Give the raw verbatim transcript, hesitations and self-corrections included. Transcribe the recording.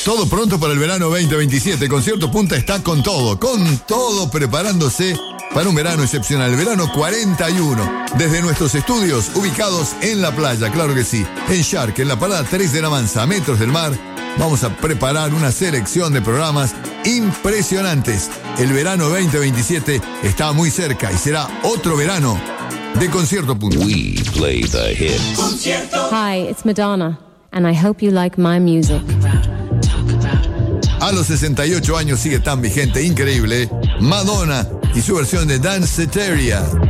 Todo pronto para el verano veinte veintisiete. Concierto Punta está con todo, con todo preparándose para un verano excepcional, el verano cuarenta y uno. Desde nuestros estudios ubicados en la playa, claro que sí, en Shark, en la parada tres de la Mansa, a metros del mar, vamos a preparar una selección de programas impresionantes. El verano veinte veintisiete está muy cerca y será otro verano de Concierto Punta. We play the hits. Concierto. Hi, it's Madonna, and I hope you like my music. A los sesenta y ocho años sigue tan vigente, increíble, Madonna y su versión de Danceteria.